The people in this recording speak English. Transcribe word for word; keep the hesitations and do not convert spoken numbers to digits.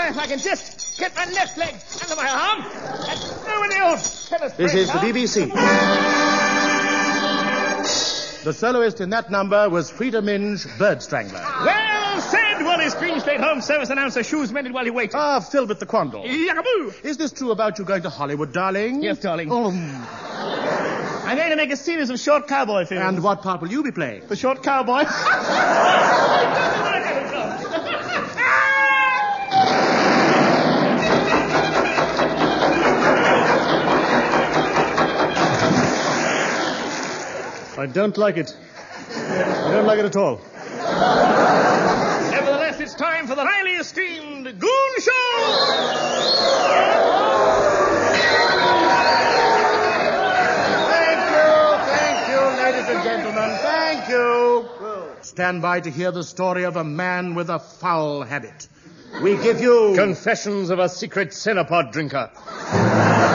if I can just get my left leg under my arm. And nobody else. This is the B B C. The soloist in that number was Frida Minge, Bird Strangler. Well said, Wallace Greenstreet Home Service announcer. Shoes mended while he waited. Ah, filled with the quandle. Yakaboo! Is this true about you going to Hollywood, darling? Yes, darling. Oh. I'm going to make a series of short cowboy films. And what part will you be playing? The short cowboy. I don't like it. I don't like it at all. Nevertheless, it's time for the highly esteemed Goon Show! Thank you, thank you, ladies and gentlemen, thank you. Stand by to hear the story of a man with a foul habit. We give you... Confessions of a Secret Cenopod Drinker.